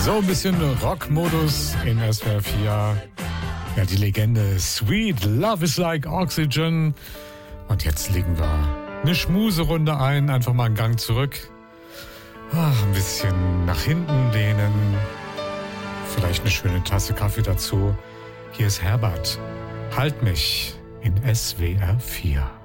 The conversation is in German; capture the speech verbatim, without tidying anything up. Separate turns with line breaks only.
So ein bisschen Rockmodus in S W R vier. Ja, die Legende Sweet Love is Like Oxygen. Und jetzt legen wir eine Schmuserunde ein. Einfach mal einen Gang zurück. Ach, ein bisschen nach hinten lehnen. Vielleicht eine schöne Tasse Kaffee dazu. Hier ist Herbert. Halt mich in S W R vier.